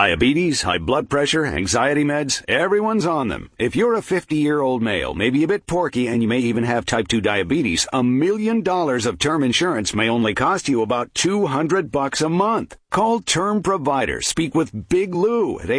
Diabetes, high blood pressure, anxiety meds, everyone's on them. If you're a 50-year-old male, maybe a bit porky, and you may even have type 2 diabetes, $1 million of term insurance may only cost you about $200 a month. Call Term Provider. Speak with Big Lou at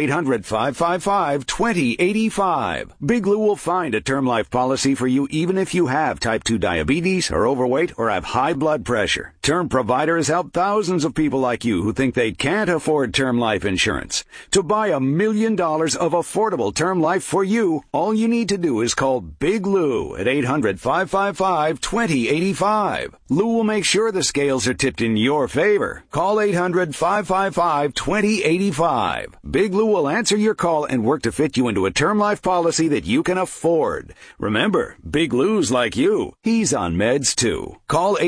800-555-2085. Big Lou will find a term life policy for you even if you have type 2 diabetes, are overweight, or have high blood pressure. Term Provider has helped thousands of people like you who think they can't afford term life insurance. To buy $1 million of affordable term life for you, all you need to do is call Big Lou at 800-555-2085. Lou will make sure the scales are tipped in your favor. Call 800-555-2085. Big Lou will answer your call and work to fit you into a term life policy that you can afford. Remember, Big Lou's like you. He's on meds too. Call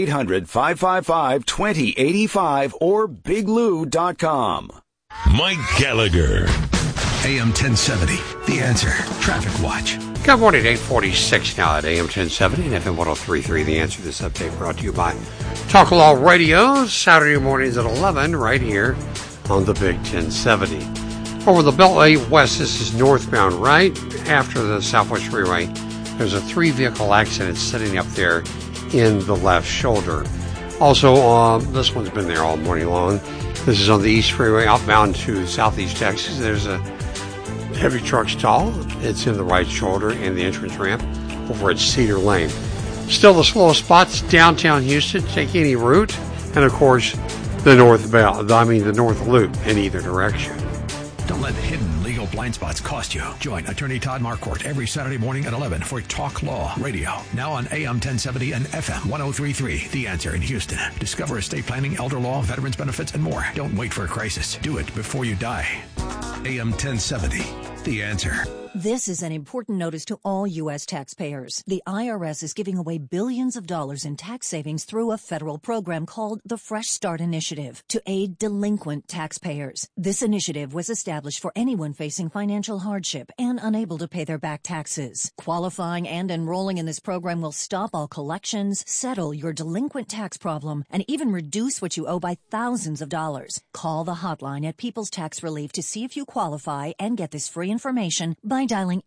800-555-2085 or biglou.com. Mike Gallagher. AM 1070, The Answer. Traffic Watch. Good morning, 8:46 now at AM 1070 and FM 103.3. The Answer. This update brought to you by Talk Law Radio, Saturday mornings at 11, right here on the Big 1070. Over the Beltway West, this is northbound, right after the Southwest Freeway. There's a 3-vehicle accident sitting up there in the left shoulder. Also, this one's been there all morning long. This is on the East Freeway, outbound to Southeast Texas. There's a heavy truck stall. It's in the right shoulder and the entrance ramp over at Cedar Lane. Still the slowest spots, downtown Houston. Take any route. And, of course, the north loop in either direction. Don't let hidden legal blind spots cost you. Join attorney Todd Marquardt every Saturday morning at 11 for Talk Law Radio. Now on AM 1070 and FM 103.3. The Answer in Houston. Discover estate planning, elder law, veterans benefits, and more. Don't wait for a crisis. Do it before you die. AM 1070. The Answer. This is an important notice to all U.S. taxpayers. The IRS is giving away billions of dollars in tax savings through a federal program called the Fresh Start Initiative to aid delinquent taxpayers. This initiative was established for anyone facing financial hardship and unable to pay their back taxes. Qualifying and enrolling in this program will stop all collections, settle your delinquent tax problem, and even reduce what you owe by thousands of dollars. Call the hotline at People's Tax Relief to see if you qualify and get this free information by dialing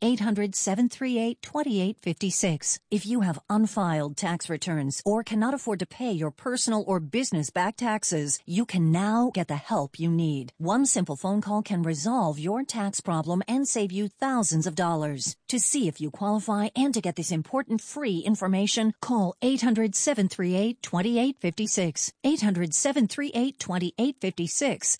800-738-2856. If you have unfiled tax returns or cannot afford to pay your personal or business back taxes, you can now get the help you need. One simple phone call can resolve your tax problem and save you thousands of dollars. To see if you qualify and to get this important free information, call 800-738-2856. 800-738-2856.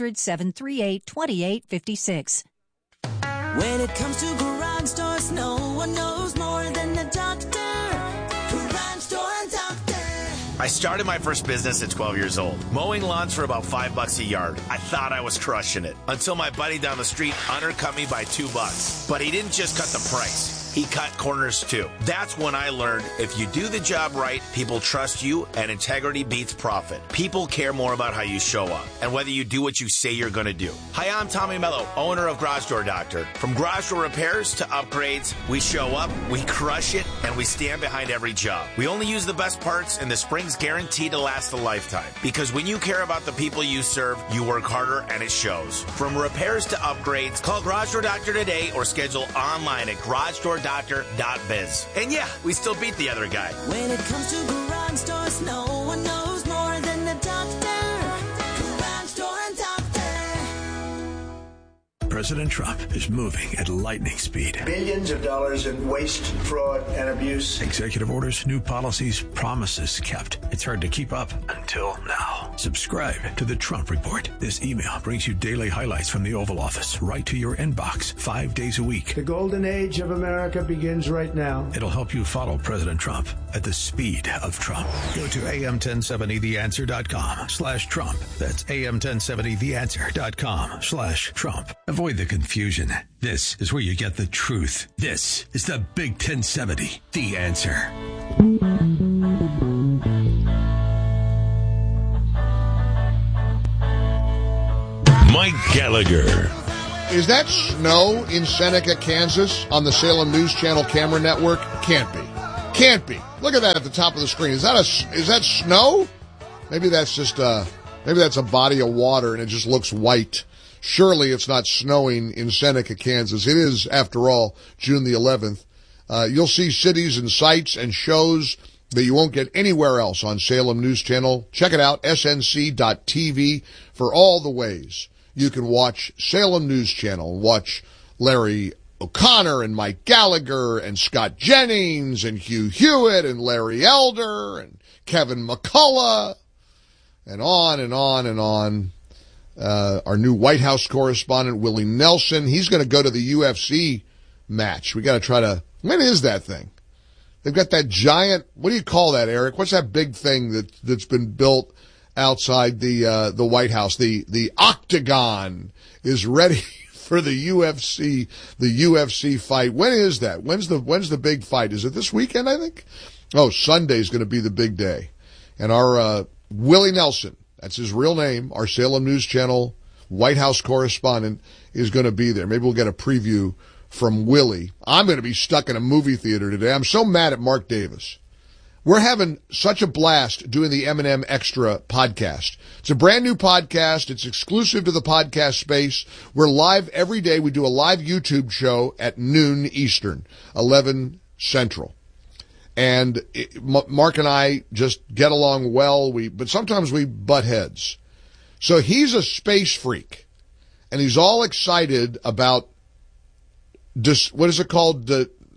800-738-2856. When it comes to garage doors, no one knows more than the doctor. Garage Door Doctor. I started my first business at 12 years old, mowing lawns for about $5 a yard. I thought I was crushing it until my buddy down the street undercut me by $2. But he didn't just cut the price. He cut corners too. That's when I learned if you do the job right, people trust you, and integrity beats profit. People care more about how you show up and whether you do what you say you're going to do. Hi, I'm Tommy Mello, owner of Garage Door Doctor. From garage door repairs to upgrades, we show up, we crush it, and we stand behind every job. We only use the best parts, and the spring's guaranteed to last a lifetime. Because when you care about the people you serve, you work harder, and it shows. From repairs to upgrades, call Garage Door Doctor today or schedule online at garagedoordoctor.biz. And yeah, we still beat the other guy. When it comes to garage doors, no one knows more than the doctor. Garage Door Doctor. President Trump is moving at lightning speed. Billions of dollars in waste, fraud, and abuse. Executive orders, new policies, promises kept. It's hard to keep up until now. Subscribe to the Trump Report. This email brings you daily highlights from the Oval Office right to your inbox 5 days a week. The golden age of America begins right now. It'll help you follow President Trump at the speed of Trump. Go to am1070theanswer.com/Trump. That's am1070theanswer.com/Trump. Avoid the confusion. This is where you get the truth. This is the Big 1070, The Answer. Mike Gallagher. Is that snow in Seneca, Kansas on the Salem News Channel camera network? Can't be. Can't be. Look at that at the top of the screen. Is that snow? Maybe that's just maybe that's a body of water and it just looks white. surely it's not snowing in Seneca, Kansas. It is, after all, June the 11th. You'll see cities and sites and shows that you won't get anywhere else on Salem News Channel. Check it out, snc.tv, for all the ways you can watch Salem News Channel, watch Larry O'Connor and Mike Gallagher and Scott Jennings and Hugh Hewitt and Larry Elder and Kevin McCullough and on and on and on. Our new White House correspondent, Willie Nelson, he's going to go to the UFC match. We got to try to, when is that thing? They've got that giant, what do you call that, Eric? What's that big thing that's been built outside the White House? The Octagon is ready for the UFC fight. When is that? When's the big fight? Is it this weekend, I think? Oh, Sunday's going to be the big day. And our Willie Nelson, that's his real name, our Salem News Channel White House correspondent, is going to be there. Maybe we'll get a preview from Willie. I'm going to be stuck in a movie theater today. I'm so mad at Mark Davis. We're having such a blast doing the M&M Extra podcast. It's a brand new podcast. It's exclusive to the podcast space. We're live every day. We do a live YouTube show at noon Eastern, 11 Central. And Mark and I just get along well. But sometimes we butt heads. So he's a space freak, and he's all excited about what is it called?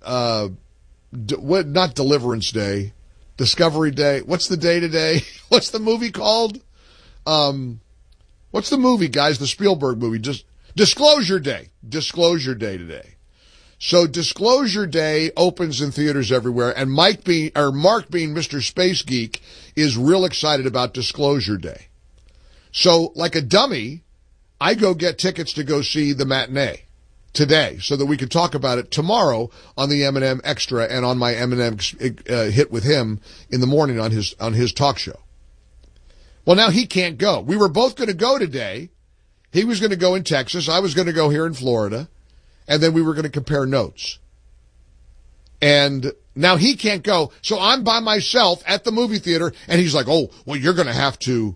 Not Deliverance Day. Discovery Day. What's the day today? What's the movie called? What's the movie, guys? The Spielberg movie. Just Disclosure Day. Disclosure Day today. So Disclosure Day opens in theaters everywhere, and Mark being Mr. Space Geek is real excited about Disclosure Day. So, like a dummy, I go get tickets to go see the matinee today so that we could talk about it tomorrow on the M&M Extra and on my M&M hit with him in the morning on his talk show. Well, now he can't go. We were both going to go today. He was going to go in Texas. I was going to go here in Florida. And then we were going to compare notes. And now he can't go. So I'm by myself at the movie theater. And he's like, oh, well, you're going to have to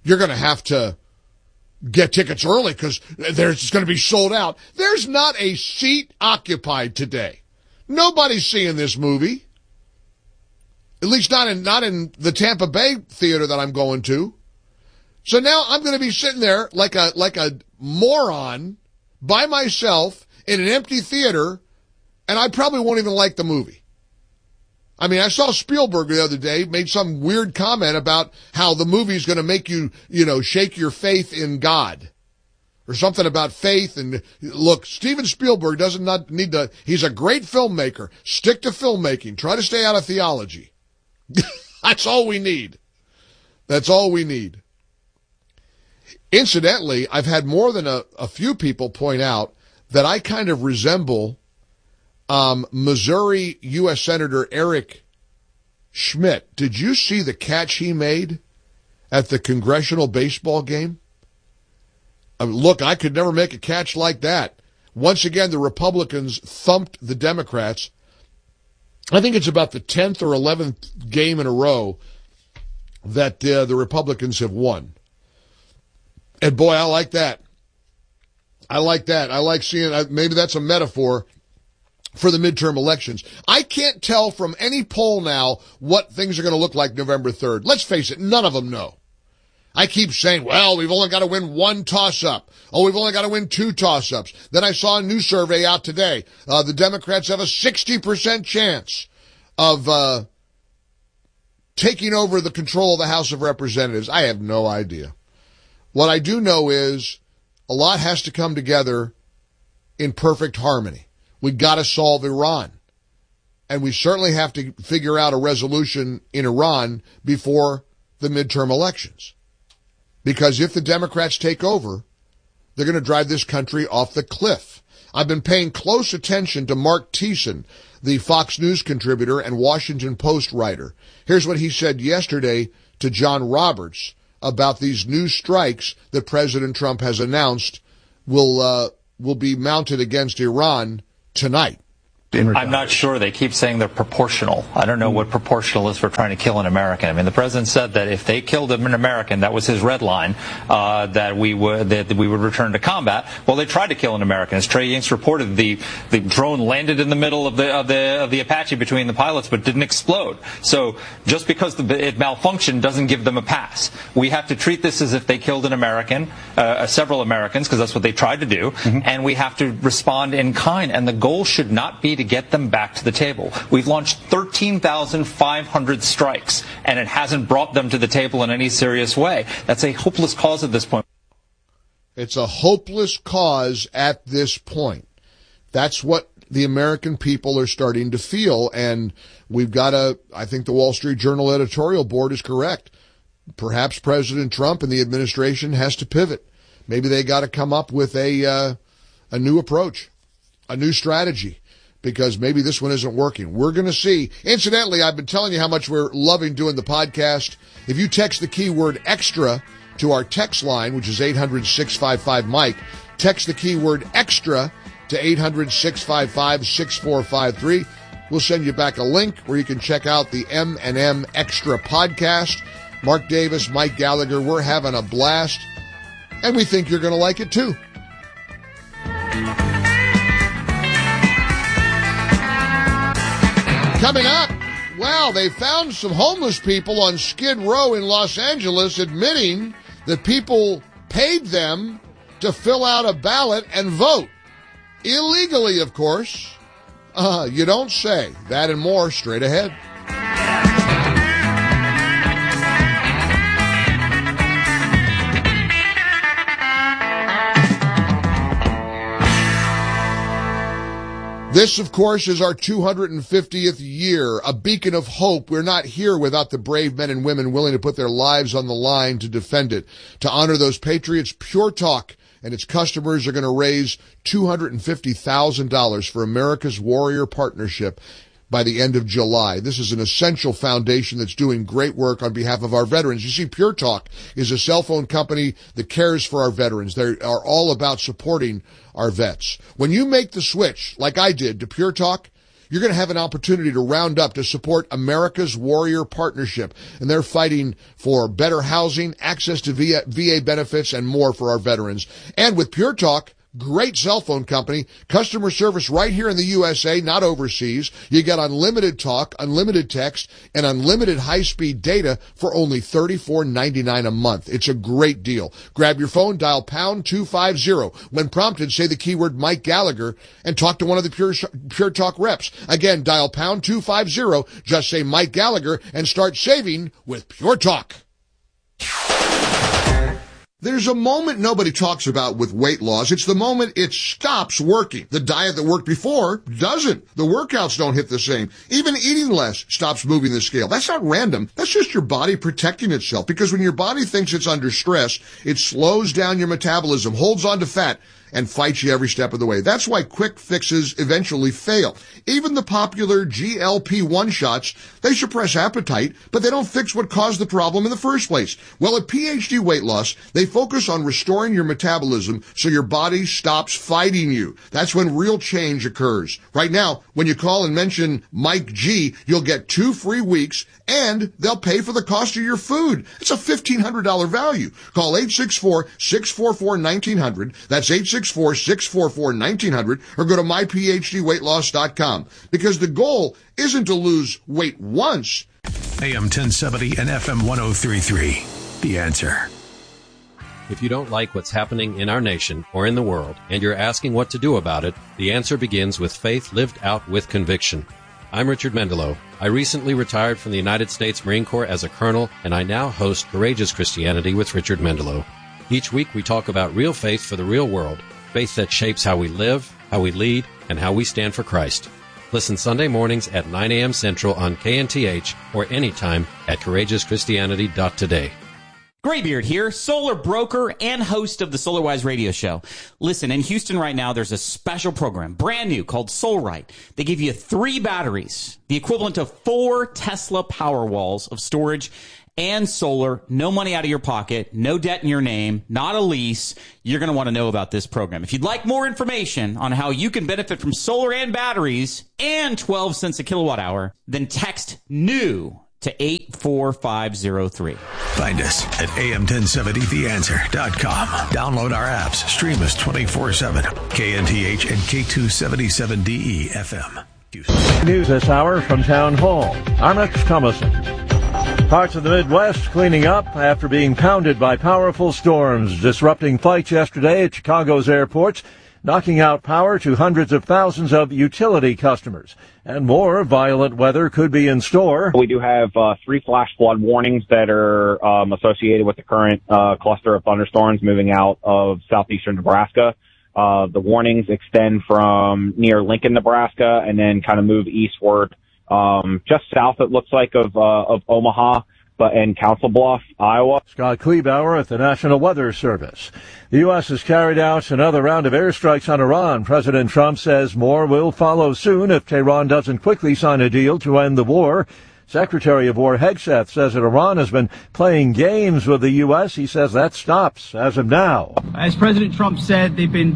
get tickets early because it's going to be sold out. There's not a seat occupied today. Nobody's seeing this movie. At least not in the Tampa Bay theater that I'm going to. So now I'm going to be sitting there like a moron by myself in an empty theater, and I probably won't even like the movie. I mean, I saw Spielberg the other day made some weird comment about how the movie's going to make you, shake your faith in God. Or something about faith. And look, Steven Spielberg doesn't need to, he's a great filmmaker. Stick to filmmaking. Try to stay out of theology. That's all we need. That's all we need. Incidentally, I've had more than a few people point out that I kind of resemble Missouri U.S. Senator Eric Schmidt. Did you see the catch he made at the congressional baseball game? Look, I could never make a catch like that. Once again, the Republicans thumped the Democrats. I think it's about the 10th or 11th game in a row that the Republicans have won. And boy, I like that. I like that. I like seeing, maybe that's a metaphor for the midterm elections. I can't tell from any poll now what things are going to look like November 3rd. Let's face it, none of them know. I keep saying, well, we've only got to win one toss-up. Oh, we've only got to win two toss-ups. Then I saw a new survey out today. The Democrats have a 60% chance of taking over the control of the House of Representatives. I have no idea. What I do know is a lot has to come together in perfect harmony. We got to solve Iran. And we certainly have to figure out a resolution in Iran before the midterm elections. Because if the Democrats take over, they're going to drive this country off the cliff. I've been paying close attention to Mark Thiessen, the Fox News contributor and Washington Post writer. Here's what he said yesterday to John Roberts about these new strikes that President Trump has announced will be mounted against Iran tonight. I'm not sure. They keep saying they're proportional. I don't know what proportional is for trying to kill an American. I mean, the president said that if they killed an American, that was his red line, that we would return to combat. Well, they tried to kill an American. As Trey Yingst reported, the drone landed in the middle of the Apache between the pilots, but didn't explode. So just because it malfunctioned doesn't give them a pass. We have to treat this as if they killed an American, several Americans, because that's what they tried to do, and we have to respond in kind. And the goal should not be to get them back to the table. We've launched 13,500 strikes, and it hasn't brought them to the table in any serious way. That's a hopeless cause at this point. It's a hopeless cause at this point. That's what the American people are starting to feel, and we've got I think the Wall Street Journal editorial board is correct. Perhaps President Trump and the administration has to pivot. Maybe they got to come up with a new approach, a new strategy, because maybe this one isn't working. We're going to see. Incidentally, I've been telling you how much we're loving doing the podcast. If you text the keyword extra to our text line, which is 800-655-MIKE, text the keyword extra to 800-655-6453. We'll send you back a link where you can check out the M&M Extra podcast. Mark Davis, Mike Gallagher, we're having a blast, and we think you're going to like it too. Coming up, well, they found some homeless people on Skid Row in Los Angeles admitting that people paid them to fill out a ballot and vote. Illegally, of course. You don't say. That and more straight ahead. This, of course, is our 250th year, a beacon of hope. We're not here without the brave men and women willing to put their lives on the line to defend it. To honor those patriots, Pure Talk and its customers are going to raise $250,000 for America's Warrior Partnership by the end of July. This is an essential foundation that's doing great work on behalf of our veterans. You see, Pure Talk is a cell phone company that cares for our veterans. They are all about supporting our vets. When you make the switch, like I did, to Pure Talk, you're going to have an opportunity to round up to support America's Warrior Partnership. And they're fighting for better housing, access to VA benefits, and more for our veterans. And with Pure Talk, great cell phone company, customer service right here in the USA, not overseas. You get unlimited talk, unlimited text, and unlimited high-speed data for only $34.99 a month. It's a great deal. Grab your phone, dial pound 250. When prompted, say the keyword Mike Gallagher and talk to one of the Pure Talk reps. Again, dial pound 250, just say Mike Gallagher and start saving with Pure Talk. There's a moment nobody talks about with weight loss. It's the moment it stops working. The diet that worked before doesn't. The workouts don't hit the same. Even eating less stops moving the scale. That's not random. That's just your body protecting itself, because when your body thinks it's under stress, it slows down your metabolism, holds on to fat, and fights you every step of the way. That's why quick fixes eventually fail. Even the popular GLP-1 shots, they suppress appetite, but they don't fix what caused the problem in the first place. Well, at PhD Weight Loss, they focus on restoring your metabolism so your body stops fighting you. That's when real change occurs. Right now, when you call and mention Mike G, you'll get 2 free weeks, and they'll pay for the cost of your food. It's a $1,500 value. Call 864-644-1900. That's 864-644-1900, or go to myphdweightloss.com. Because the goal isn't to lose weight once. AM 1070 and FM 1033. The Answer. If you don't like what's happening in our nation or in the world, and you're asking what to do about it, the answer begins with faith lived out with conviction. I'm Richard Mendelow. I recently retired from the United States Marine Corps as a colonel, and I now host Courageous Christianity with Richard Mendelow. Each week we talk about real faith for the real world, faith that shapes how we live, how we lead, and how we stand for Christ. Listen Sunday mornings at 9 a.m. Central on KNTH or anytime at CourageousChristianity.today. Graybeard here, solar broker and host of the SolarWise radio show. Listen, in Houston right now, there's a special program, brand new, called SolRite. They give you 3 batteries, the equivalent of 4 Tesla Powerwalls of storage, and solar, no money out of your pocket, no debt in your name, not a lease. You're going to want to know about this program. If you'd like more information on how you can benefit from solar and batteries and 12 cents a kilowatt hour, then text NEW to 84503. Find us at am1070theanswer.com. Download our apps. Stream us 24/7. KNTH and K277DE FM. News this hour from Town Hall. I'm Rex Thomason. Parts of the Midwest cleaning up after being pounded by powerful storms, disrupting flights yesterday at Chicago's airports, knocking out power to hundreds of thousands of utility customers. And more violent weather could be in store. We do have 3 flash flood warnings that are associated with the current cluster of thunderstorms moving out of southeastern Nebraska. The warnings extend from near Lincoln, Nebraska, and then kind of move eastward, just south, it looks like, of Omaha, and Council Bluff, Iowa. Scott Kleebauer at the National Weather Service. The U.S. has carried out another round of airstrikes on Iran. President Trump says more will follow soon if Tehran doesn't quickly sign a deal to end the war. Secretary of War Hegseth says that Iran has been playing games with the U.S. He says that stops as of now. As President Trump said, they've been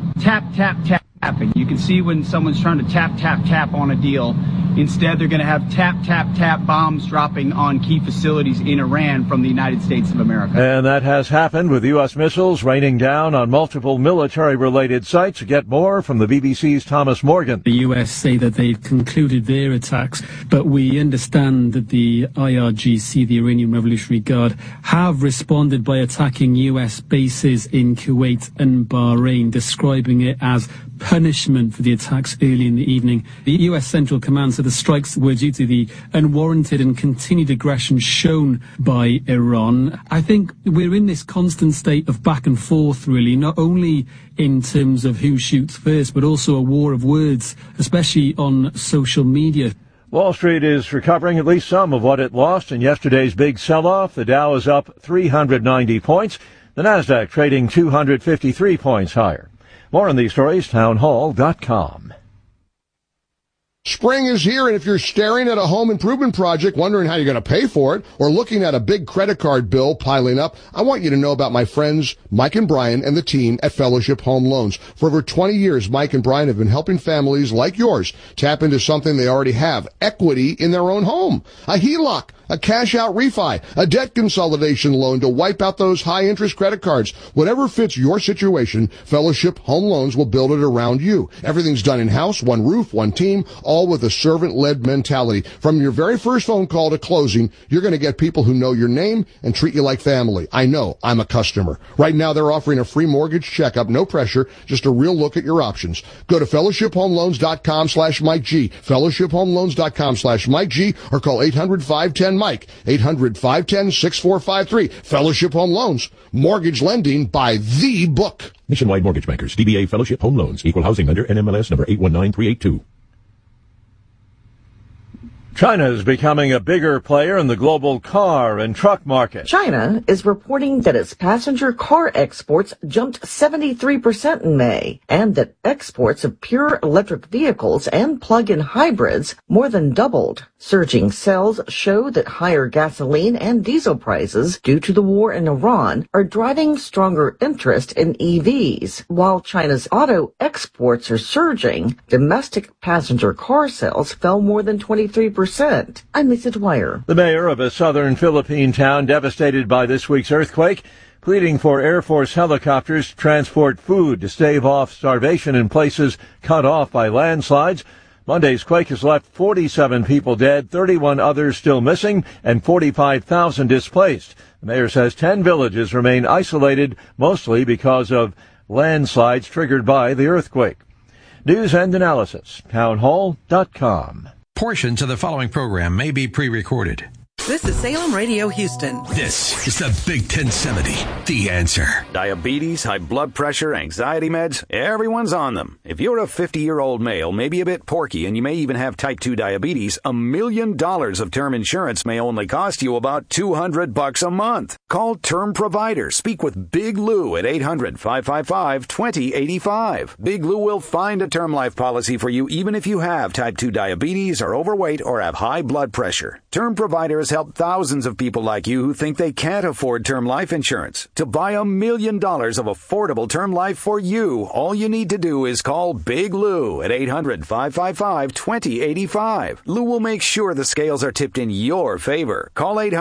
tapping. You can see when someone's trying to tap on a deal. Instead, they're going to have tap bombs dropping on key facilities in Iran from the United States of America. And that has happened with U.S. missiles raining down on multiple military-related sites. Get more from the BBC's Thomas Morgan. The U.S. say that they've concluded their attacks, but we understand that the IRGC, the Iranian Revolutionary Guard, have responded by attacking U.S. bases in Kuwait and Bahrain, describing it as punishment for the attacks early in the evening. The U.S. Central Command said the strikes were due to the unwarranted and continued aggression shown by Iran. I think we're in this constant state of back and forth, really, not only in terms of who shoots first, but also a war of words, especially on social media. Wall Street is recovering at least some of what it lost in yesterday's big sell-off. The Dow is up 390 points. The Nasdaq trading 253 points higher. More on these stories, townhall.com. Spring is here, and if you're staring at a home improvement project, wondering how you're going to pay for it, or looking at a big credit card bill piling up, I want you to know about my friends Mike and Brian and the team at Fellowship Home Loans. For over 20 years, Mike and Brian have been helping families like yours tap into something they already have, equity in their own home. A HELOC, a cash-out refi, a debt consolidation loan to wipe out those high-interest credit cards. Whatever fits your situation, Fellowship Home Loans will build it around you. Everything's done in-house, one roof, one team, all with a servant-led mentality. From your very first phone call to closing, you're going to get people who know your name and treat you like family. I know. I'm a customer. Right now, they're offering a free mortgage checkup, no pressure, just a real look at your options. Go to fellowshiphomeloans.com/Mike G, fellowshiphomeloans.com/Mike G, or call 800-510-MIKE, 800-510-6453. Fellowship Home Loans, mortgage lending by the book. Nationwide Mortgage Bankers, DBA Fellowship Home Loans, equal housing lender, NMLS number 819382. China is becoming a bigger player in the global car and truck market. China is reporting that its passenger car exports jumped 73% in May, and that exports of pure electric vehicles and plug-in hybrids more than doubled. Surging sales show that higher gasoline and diesel prices due to the war in Iran are driving stronger interest in EVs. While China's auto exports are surging, domestic passenger car sales fell more than 23%. I'm Lisa Dwyer. The mayor of a southern Philippine town devastated by this week's earthquake, pleading for Air Force helicopters to transport food to stave off starvation in places cut off by landslides. Monday's quake has left 47 people dead, 31 others still missing, and 45,000 displaced. The mayor says 10 villages remain isolated, mostly because of landslides triggered by the earthquake. News and analysis, townhall.com. Portions of the following program may be pre-recorded. This is Salem Radio Houston. This is the Big 1070, The Answer. Diabetes, high blood pressure, anxiety meds, everyone's on them. If you're a 50-year-old male, maybe a bit porky, and you may even have type 2 diabetes, $1 million of term insurance may only cost you about $200 a month. Call Term Provider. Speak with Big Lou at 800-555-2085. Big Lou will find a term life policy for you even if you have type 2 diabetes, are overweight, or have high blood pressure. Term Provider is helped thousands of people like you who think they can't afford term life insurance. To buy $1 million of affordable term life for you, all you need to do is call Big Lou at 800-555-2085. Lou will make sure the scales are tipped in your favor. Call 800